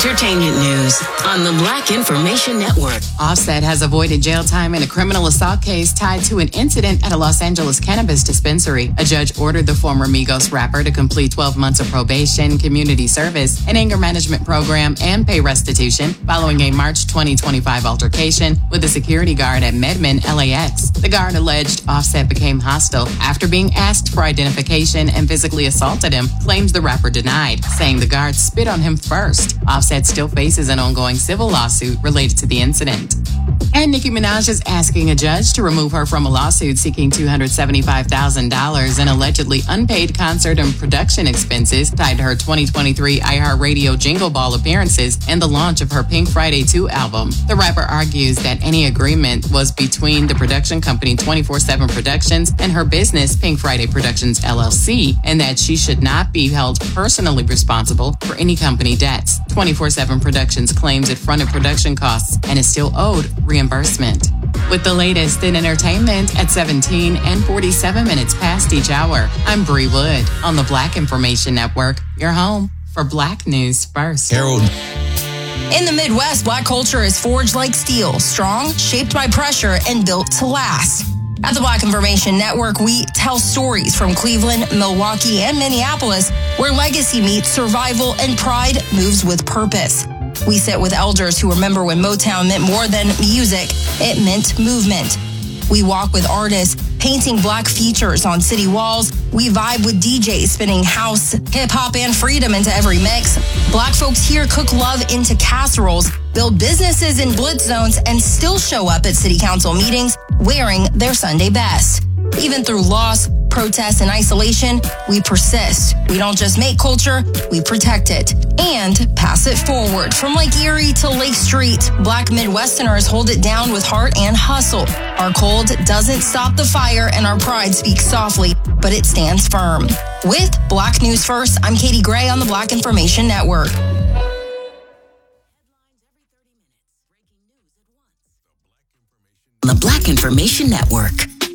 entertainment news on the Black Information Network. Offset has avoided jail time in a criminal assault case tied to an incident at a Los Angeles cannabis dispensary. A judge ordered the former Migos rapper to complete 12 months of probation, community service, an anger management program, and pay restitution following a March 2025 altercation with a security guard at Medman, LAX. The guard alleged Offset became hostile after being asked for identification and physically assaulted him, claims the rapper denied, saying the guard spit on him first. Offset still faces an ongoing civil lawsuit related to the incident. And Nicki Minaj is asking a judge to remove her from a lawsuit seeking $275,000 in allegedly unpaid concert and production expenses tied to her 2023 iHeartRadio Jingle Ball appearances and the launch of her Pink Friday 2 album. The rapper argues that any agreement was between the production company 24/7 Productions and her business Pink Friday Productions LLC, and that she should not be held personally responsible for any company debts. 24/7 Productions claims it fronted production costs and is still owed reimbursement. With the latest in entertainment at 17 and 47 minutes past each hour, I'm Bree Wood on the Black Information Network, your home for Black News First. Harold. In the Midwest, Black culture is forged like steel, strong, shaped by pressure, and built to last. At the Black Information Network, we tell stories from Cleveland, Milwaukee, and Minneapolis, where legacy meets survival and pride moves with purpose. We sit with elders who remember when Motown meant more than music, it meant movement. We walk with artists painting Black features on city walls. We vibe with DJs spinning house, hip-hop, and freedom into every mix. Black folks here cook love into casseroles, build businesses in blitz zones, and still show up at city council meetings wearing their Sunday best. Even through loss, protests, and isolation, we persist. We don't just make culture, we protect it and pass it forward. From Lake Erie to Lake Street, Black Midwesterners hold it down with heart and hustle. Our cold doesn't stop the fire, and our pride speaks softly, but it stands firm. With Black News First, I'm Katie Gray on the Black Information Network. The Black Information Network.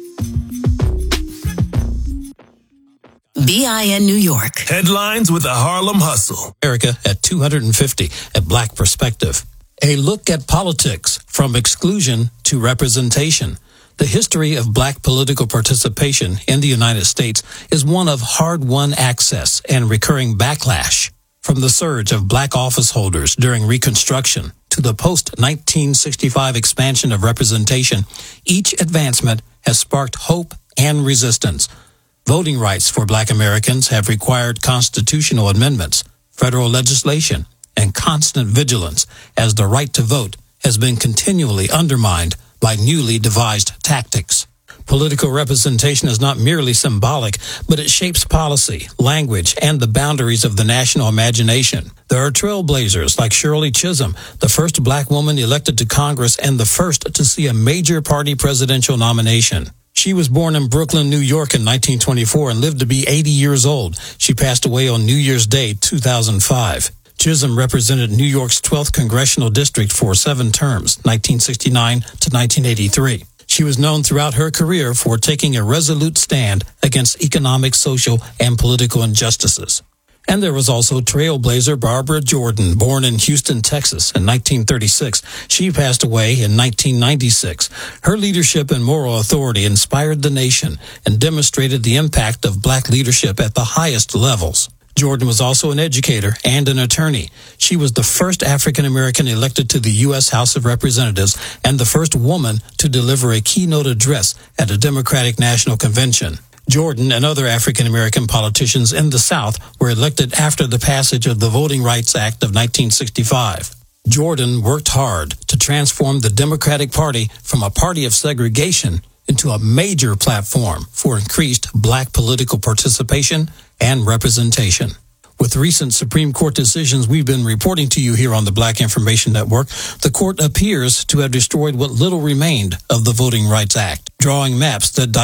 BIN New York. Headlines with the Harlem Hustle. America at 250 at Black Perspective. A look at politics from exclusion to representation. The history of Black political participation in the United States is one of hard-won access and recurring backlash. From the surge of Black office holders during Reconstruction to the post-1965 expansion of representation, each advancement has sparked hope and resistance. Voting rights for Black Americans have required constitutional amendments, federal legislation, and constant vigilance as the right to vote has been continually undermined by newly devised tactics. Political representation is not merely symbolic, but it shapes policy, language, and the boundaries of the national imagination. There are trailblazers like Shirley Chisholm, the first Black woman elected to Congress and the first to see a major party presidential nomination. She was born in Brooklyn, New York in 1924 and lived to be 80 years old. She passed away on New Year's Day, 2005. Chisholm represented New York's 12th Congressional District for 7 terms, 1969 to 1983. She was known throughout her career for taking a resolute stand against economic, social, and political injustices. And there was also trailblazer Barbara Jordan, born in Houston, Texas in 1936. She passed away in 1996. Her leadership and moral authority inspired the nation and demonstrated the impact of Black leadership at the highest levels. Jordan was also an educator and an attorney. She was the first African American elected to the U.S. House of Representatives and the first woman to deliver a keynote address at a Democratic National Convention. Jordan and other African American politicians in the South were elected after the passage of the Voting Rights Act of 1965. Jordan worked hard to transform the Democratic Party from a party of segregation into a major platform for increased Black political participation and representation. With recent Supreme Court decisions we've been reporting to you here on the Black Information Network, the court appears to have destroyed what little remained of the Voting Rights Act, drawing maps that